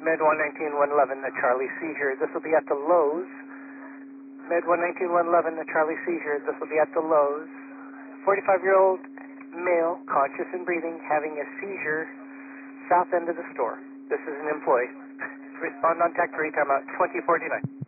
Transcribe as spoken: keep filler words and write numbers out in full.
Med one nineteen one eleven, the Charlie seizure. This will be at the Lowe's. Med one nineteen one eleven, the Charlie seizure. This will be at the Lowe's. forty-five-year-old male, conscious and breathing, having a seizure, south end of the store. This is an employee. Respond on tech three, time out twenty forty-nine.